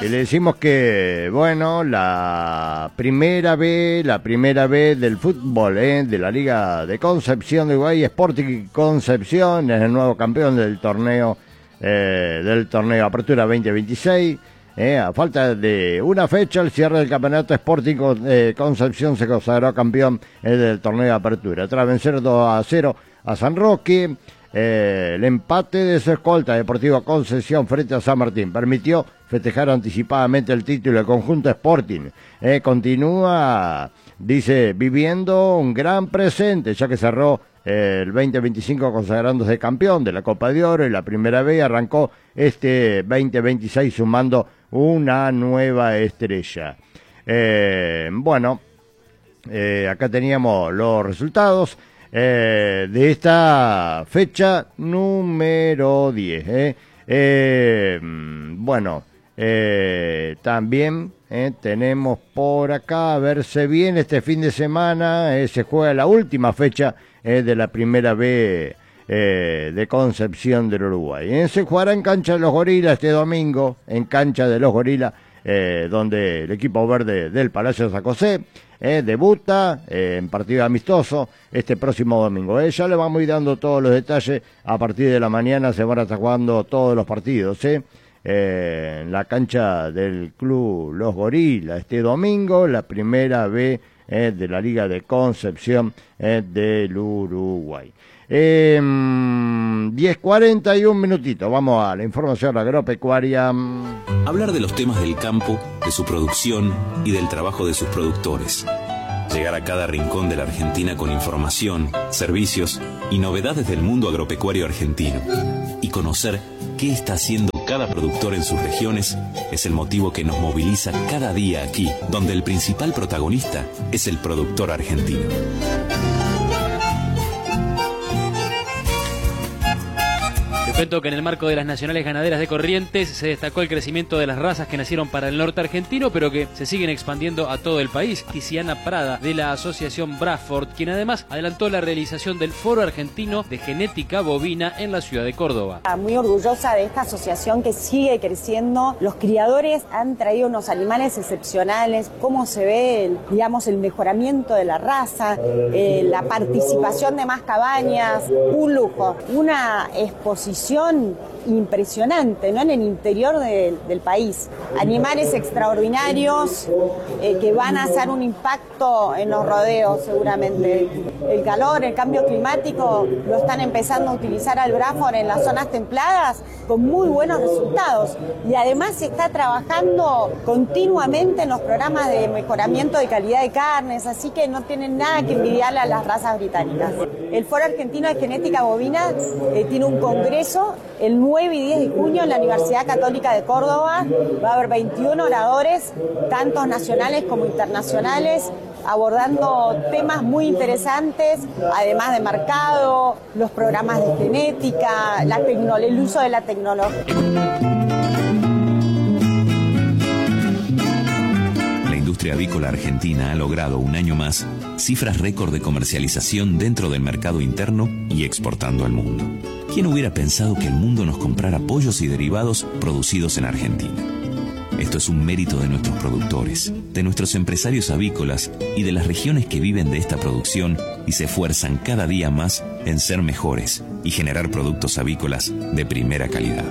Y le decimos que, bueno, la primera B del fútbol, de la Liga de Concepción de Uruguay, Sporting Concepción, es el nuevo campeón del torneo Apertura 2026. A falta de una fecha, el cierre del campeonato, Sporting Concepción se consagró campeón del torneo Apertura. Tras vencer 2-0 a San Roque, el empate de su escolta Deportivo Concepción frente a San Martín permitió festejar anticipadamente el título del conjunto Sporting. Continúa, dice, viviendo un gran presente, ya que cerró el 2025 consagrándose campeón de la Copa de Oro y la Primera B, arrancó este 2026 sumando una nueva estrella. Acá teníamos los resultados de esta fecha número 10. También tenemos por acá, a verse bien, este fin de semana se juega la última fecha de la Primera B de Concepción del Uruguay. Se jugará en cancha de los Gorilas este domingo, en cancha de los Gorilas, donde el equipo verde del Palacio San José debuta en partido amistoso este próximo domingo. Ya le vamos a ir dando todos los detalles. A partir de la mañana se van a estar jugando todos los partidos en la cancha del Club Los Gorilas este domingo, la Primera B de la Liga de Concepción del Uruguay. 10:41 minutitos, vamos a la información agropecuaria. Hablar de los temas del campo, de su producción y del trabajo de sus productores. Llegar a cada rincón de la Argentina con información, servicios y novedades del mundo agropecuario argentino. Y conocer qué está haciendo cada productor en sus regiones es el motivo que nos moviliza cada día aquí, donde el principal protagonista es el productor argentino. Te cuento que en el marco de las Nacionales Ganaderas de Corrientes se destacó el crecimiento de las razas que nacieron para el norte argentino, pero que se siguen expandiendo a todo el país. Tiziana Prada, de la asociación Bradford, quien además adelantó la realización del Foro Argentino de Genética Bovina en la ciudad de Córdoba. Muy orgullosa de esta asociación que sigue creciendo. Los criadores han traído unos animales excepcionales. Cómo se ve, el mejoramiento de la raza, la participación de más cabañas, un lujo, una exposición impresionante, ¿no? En el interior del país. Animales extraordinarios que van a hacer un impacto en los rodeos seguramente. El calor, el cambio climático lo están empezando a utilizar al Bradford en las zonas templadas con muy buenos resultados. Y además se está trabajando continuamente en los programas de mejoramiento de calidad de carnes, así que no tienen nada que envidiarle a las razas británicas. El Foro Argentino de Genética Bovina tiene un congreso el 9 y 10 de junio en la Universidad Católica de Córdoba. Va a haber 21 oradores, tanto nacionales como internacionales, abordando temas muy interesantes, además de mercado, los programas de genética, el uso de la tecnología. La industria avícola argentina ha logrado un año más cifras récord de comercialización dentro del mercado interno y exportando al mundo. ¿Quién hubiera pensado que el mundo nos comprara pollos y derivados producidos en Argentina? Esto es un mérito de nuestros productores, de nuestros empresarios avícolas y de las regiones que viven de esta producción y se esfuerzan cada día más en ser mejores y generar productos avícolas de primera calidad.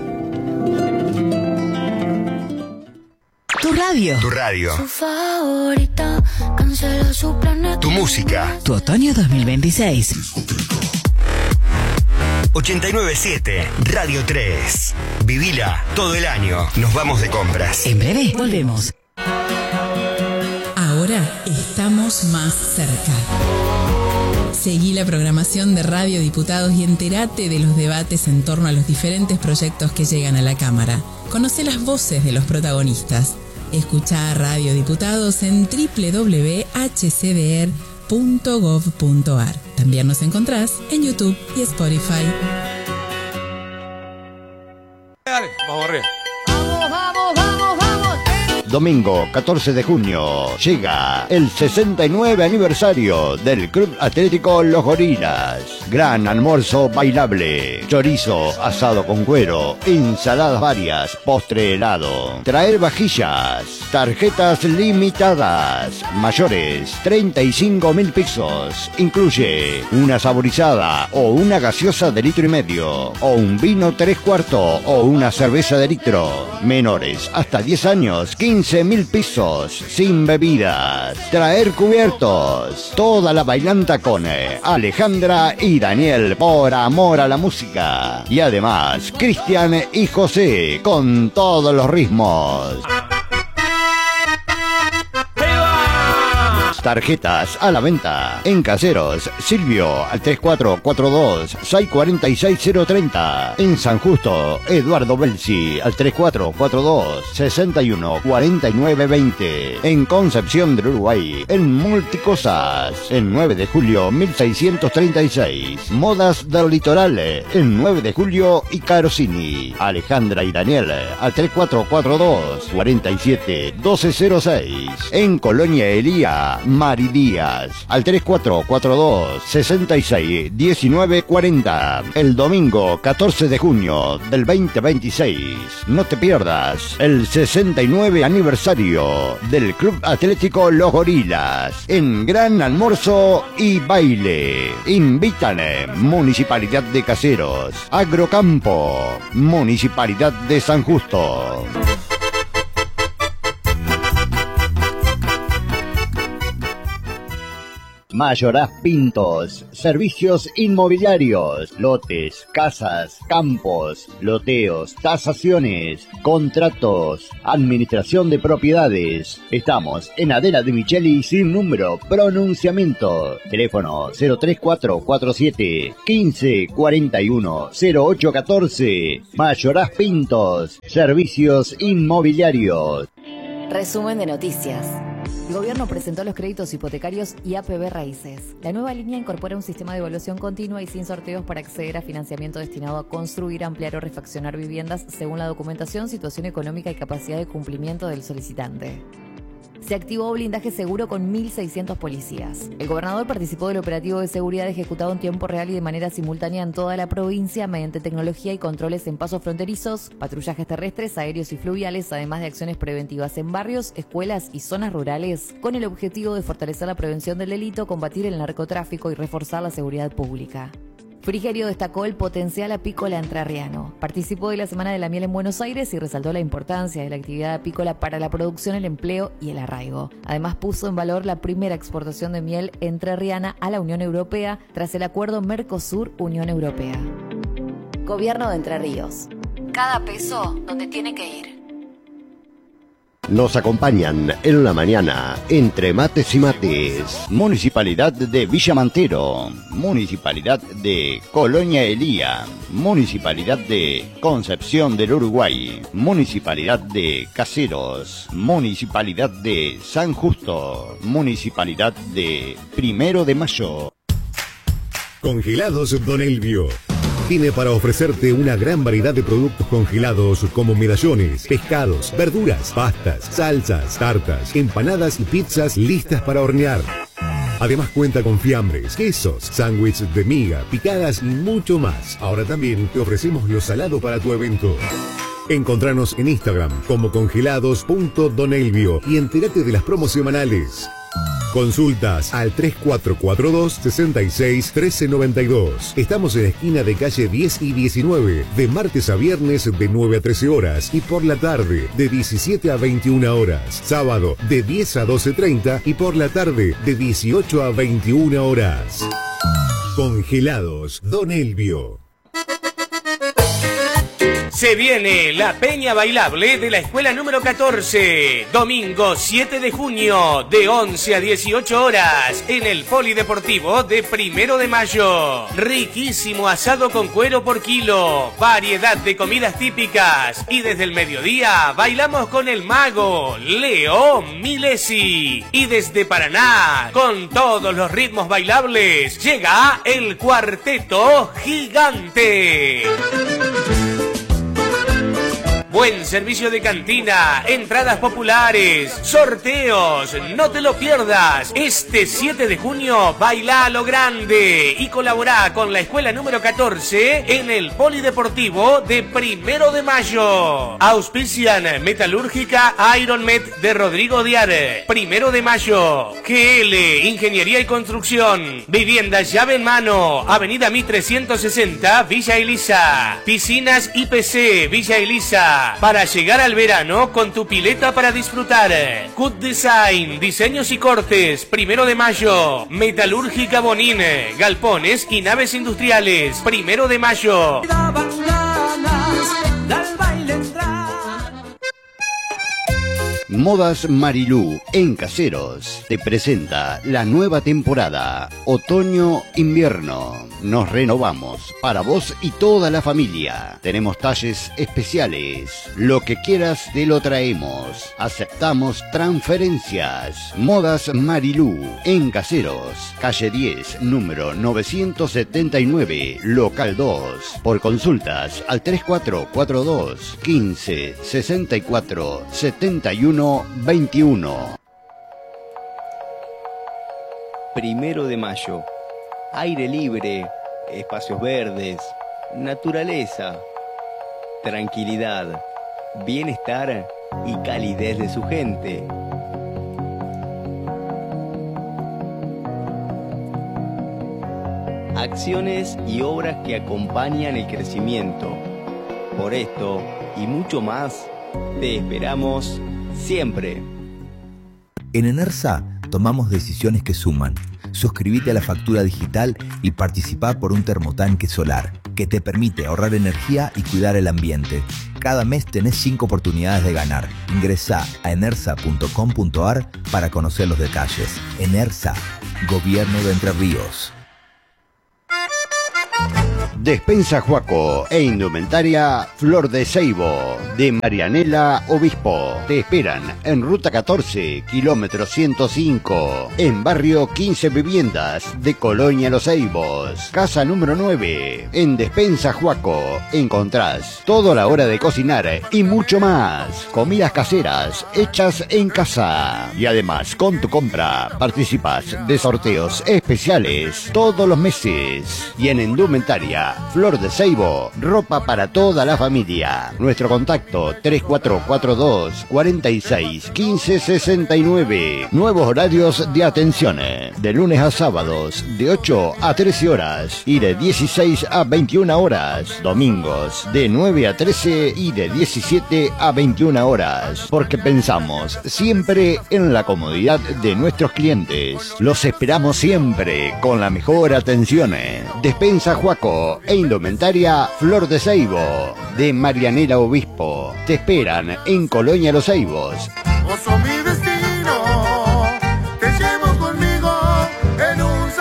Tu radio. Tu radio. Su favorita, cancela su planeta. Tu música. Tu otoño 2026. 89.7 Radio 3. Vivila todo el año. Nos vamos de compras. En breve volvemos. Ahora estamos más cerca. Seguí la programación de Radio Diputados y entérate de los debates en torno a los diferentes proyectos que llegan a la Cámara. Conoce las voces de los protagonistas. Escuchá Radio Diputados en www.hcdr.gov.ar. También nos encontrás en YouTube y Spotify. Dale, vamos arriba. Vamos, vamos, vamos, vamos. Domingo 14 de junio llega el 69 aniversario del Club Atlético Los Gorilas. Gran almuerzo bailable, chorizo asado con cuero, ensaladas varias, postre helado. Traer vajillas, tarjetas limitadas, mayores 35.000 pesos. Incluye una saborizada o una gaseosa de 1,5 litros, o un vino 3/4 o una cerveza de litro. Menores hasta 10 años, 15.000 pesos, sin bebidas. Traer cubiertos. Toda la bailanta con Alejandra y Daniel por amor a la música. Y además, Cristian y José con todos los ritmos. Tarjetas a la venta en Caseros, Silvio al 3442-646030. En San Justo, Eduardo Belsi al 3442-614920. En Concepción del Uruguay, en Multicosas, en 9 de julio 1636. Modas del Litoral, en 9 de julio y Carosini. Alejandra y Daniel al 3442-471206. En Colonia Elía, Mari Díaz al 3442-661940. El domingo 14 de junio del 2026. No te pierdas el 69 aniversario del Club Atlético Los Gorilas en gran almuerzo y baile. Invitan Municipalidad de Caseros, Agrocampo, Municipalidad de San Justo. Mayoraz Pintos, servicios inmobiliarios, lotes, casas, campos, loteos, tasaciones, contratos, administración de propiedades. Estamos en Adela de Micheli sin número, pronunciamiento. Teléfono 03447 1541 0814. Mayoraz Pintos, servicios inmobiliarios. Resumen de noticias. El gobierno presentó los créditos hipotecarios y APB Raíces. La nueva línea incorpora un sistema de evaluación continua y sin sorteos para acceder a financiamiento destinado a construir, ampliar o refaccionar viviendas según la documentación, situación económica y capacidad de cumplimiento del solicitante. Se activó blindaje seguro con 1.600 policías. El gobernador participó del operativo de seguridad ejecutado en tiempo real y de manera simultánea en toda la provincia mediante tecnología y controles en pasos fronterizos, patrullajes terrestres, aéreos y fluviales, además de acciones preventivas en barrios, escuelas y zonas rurales, con el objetivo de fortalecer la prevención del delito, combatir el narcotráfico y reforzar la seguridad pública. Frigerio destacó el potencial apícola entrerriano. Participó de la Semana de la Miel en Buenos Aires y resaltó la importancia de la actividad apícola para la producción, el empleo y el arraigo. Además puso en valor la primera exportación de miel entrerriana a la Unión Europea tras el acuerdo Mercosur-Unión Europea. Gobierno de Entre Ríos. Cada peso donde tiene que ir. Nos acompañan en la mañana Entre Mates y Mates. Municipalidad de Villa Mantero, Municipalidad de Colonia Elía, Municipalidad de Concepción del Uruguay, Municipalidad de Caseros, Municipalidad de San Justo, Municipalidad de 1 de Mayo. Congelados Don Elvio. Tiene para ofrecerte una gran variedad de productos congelados como medallones, pescados, verduras, pastas, salsas, tartas, empanadas y pizzas listas para hornear. Además cuenta con fiambres, quesos, sándwiches de miga, picadas y mucho más. Ahora también te ofrecemos lo salado para tu evento. Encontranos en Instagram como congelados.donelvio y entérate de las promos semanales. Consultas al 3442-661392. Estamos en la esquina de calle 10 y 19, de martes a viernes de 9 a 13 horas y por la tarde de 17 a 21 horas. Sábado de 10 a 12:30 y por la tarde de 18 a 21 horas. Congelados Don Elvio. Se viene la Peña Bailable de la Escuela número 14, domingo 7 de junio, de 11 a 18 horas, en el Polideportivo de 1 de Mayo. Riquísimo asado con cuero por kilo, variedad de comidas típicas, y desde el mediodía bailamos con el mago Leo Milesi. Y desde Paraná, con todos los ritmos bailables, llega el Cuarteto Gigante. Buen servicio de cantina, entradas populares, sorteos, no te lo pierdas. Este 7 de junio baila a lo grande y colabora con la escuela número 14 en el Polideportivo de 1 de Mayo. Auspician Metalúrgica Ironmet de Rodrigo Diar. 1 de Mayo. GL Ingeniería y Construcción. Viviendas llave en mano. Avenida Mitre 160, Villa Elisa. Piscinas IPC, Villa Elisa. Para llegar al verano con tu pileta para disfrutar. Cut Design, diseños y cortes. 1 de Mayo. Metalúrgica Bonín. Galpones y naves industriales. 1 de Mayo. Modas Marilú en Caseros te presenta la nueva temporada otoño-invierno. Nos renovamos para vos y toda la familia. Tenemos talles especiales. Lo que quieras te lo traemos. Aceptamos transferencias. Modas Marilú en Caseros, calle 10, número 979, local 2. Por consultas al 3442 15 64 71 21. 1 de Mayo. Aire libre, espacios verdes, naturaleza, tranquilidad, bienestar y calidez de su gente. Acciones y obras que acompañan el crecimiento. Por esto y mucho más, te esperamos siempre. En Enersa tomamos decisiones que suman. Suscríbete a la factura digital y participá por un termotanque solar que te permite ahorrar energía y cuidar el ambiente. Cada mes tenés 5 oportunidades de ganar. Ingresá a enersa.com.ar para conocer los detalles. Enersa, Gobierno de Entre Ríos. Despensa Juaco e Indumentaria Flor de Ceibo de Marianela Obispo. Te esperan en Ruta 14, kilómetro 105, en Barrio 15 Viviendas de Colonia Los Ceibos. Casa número 9. En Despensa Juaco encontrás todo a la hora de cocinar y mucho más. Comidas caseras hechas en casa. Y además, con tu compra participas de sorteos especiales todos los meses. Y en Indumentaria Flor de Ceibo, ropa para toda la familia. Nuestro contacto 3442 46 15 69. Nuevos horarios de atención de lunes a sábados de 8 a 13 horas y de 16 a 21 horas. Domingos de 9 a 13 y de 17 a 21 horas. Porque pensamos siempre en la comodidad de nuestros clientes. Los esperamos siempre con la mejor atención. Despensa Juaco e Indumentaria Flor de Ceibo de Marianela Obispo. Te esperan en Colonia Los Ceibos. Oso mi destino, te llevo conmigo en un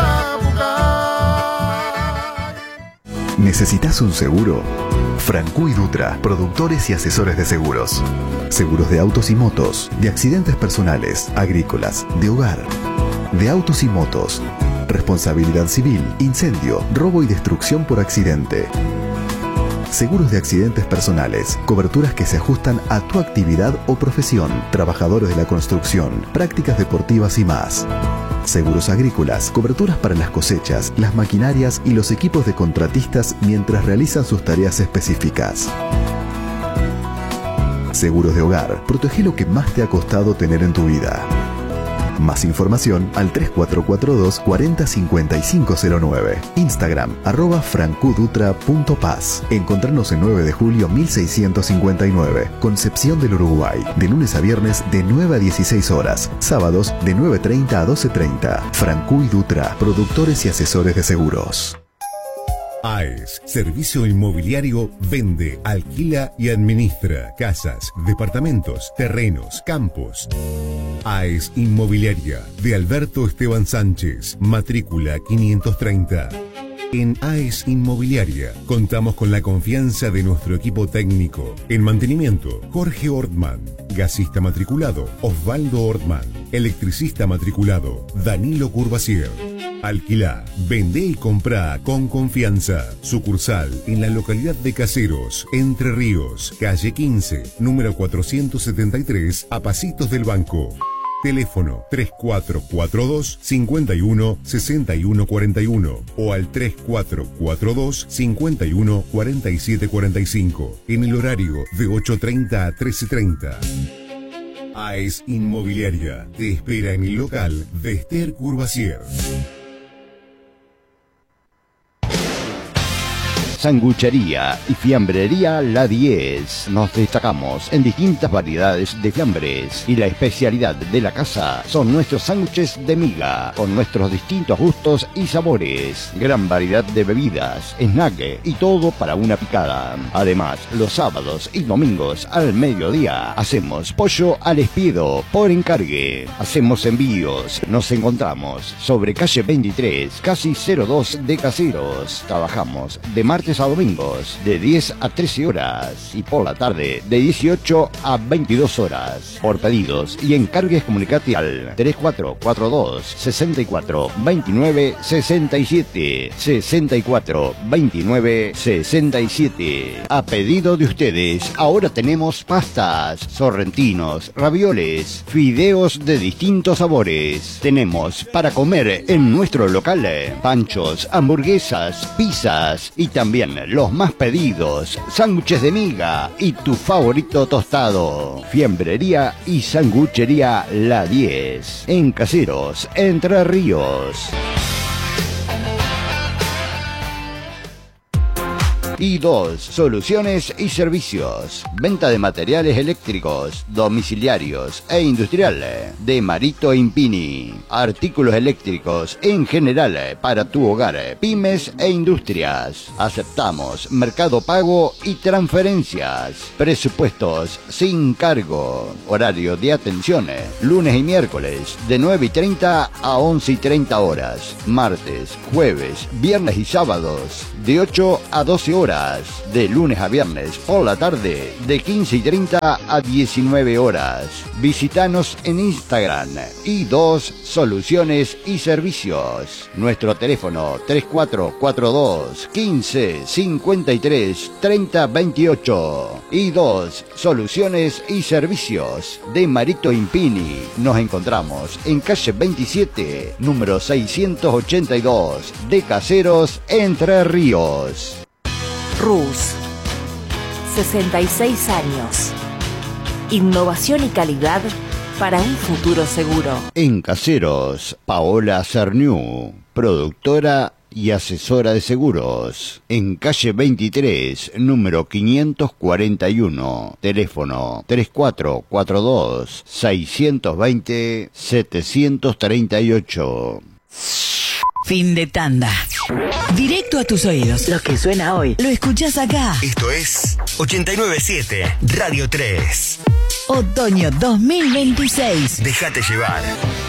zapucay. ¿Necesitas un seguro? Francu y Dutra, productores y asesores de seguros. Seguros de autos y motos, de accidentes personales, agrícolas, de hogar, de autos y motos. Responsabilidad civil, incendio, robo y destrucción por accidente. Seguros de accidentes personales, coberturas que se ajustan a tu actividad o profesión, trabajadores de la construcción, prácticas deportivas y más. Seguros agrícolas, coberturas para las cosechas, las maquinarias y los equipos de contratistas mientras realizan sus tareas específicas. Seguros de hogar, protege lo que más te ha costado tener en tu vida. Más información al 3442 405509. Instagram @francudutra.paz. Encontrarnos en 9 de julio 1659, Concepción del Uruguay. De lunes a viernes de 9 a 16 horas. Sábados de 9:30 a 12:30. Francu y Dutra, productores y asesores de seguros. AES, Servicio Inmobiliario, vende, alquila y administra casas, departamentos, terrenos, campos. AES Inmobiliaria, de Alberto Esteban Sánchez, matrícula 530. En AES Inmobiliaria contamos con la confianza de nuestro equipo técnico. En mantenimiento, Jorge Ortman. Gasista matriculado, Osvaldo Ortman. Electricista matriculado Danilo Courvoisier. Alquilá, vendé y comprá con confianza. Sucursal en la localidad de Caseros, Entre Ríos, calle 15, número 473, a pasitos del banco. Teléfono 3442 51 61 41 o al 3442 51 47 45 en el horario de 8:30 a 13:30. AES Inmobiliaria te espera en el local de Esther Courvoisier. Sanguchería y fiambrería La 10. Nos destacamos en distintas variedades de fiambres y la especialidad de la casa son nuestros sándwiches de miga con nuestros distintos gustos y sabores. Gran variedad de bebidas, snack y todo para una picada. Además, los sábados y domingos al mediodía hacemos pollo al espiedo por encargue. Hacemos envíos. Nos encontramos sobre calle 23, casi 02 de Caseros. Trabajamos de martes a domingos de 10 a 13 horas y por la tarde de 18 a 22 horas. Por pedidos y encargues comunicate al 3442 64 29 67 64 29 67. A pedido de ustedes, ahora tenemos pastas, sorrentinos, ravioles, fideos de distintos sabores. Tenemos para comer en nuestro local panchos, hamburguesas, pizzas y también los más pedidos, sándwiches de miga y tu favorito tostado. Fiambrería y sanguchería La 10 en Caseros, Entre Ríos. I2 Soluciones y Servicios. Venta de materiales eléctricos, domiciliarios e industriales de Marito Impini. Artículos eléctricos en general para tu hogar, pymes e industrias. Aceptamos Mercado Pago y transferencias. Presupuestos sin cargo. Horario de atención lunes y miércoles de 9:30 a 11:30 horas. Martes, jueves, viernes y sábados de 8 a 12 horas. De lunes a viernes por la tarde de 15:30 a 19 horas. Visítanos en Instagram I2 Soluciones y Servicios. Nuestro teléfono 3442 15 53 30 28. I2 Soluciones y Servicios de Marito Impini. Nos encontramos en calle 27, número 682 de Caseros, Entre Ríos. RUS, 66 años. Innovación y calidad para un futuro seguro. En Caseros, Paola Cerniú, productora y asesora de seguros. En calle 23, número 541. Teléfono 3442 620 738. Fin de tanda. Directo a tus oídos. Lo que suena hoy, lo escuchás acá. Esto es 897 Radio 3. Otoño 2026. Déjate llevar.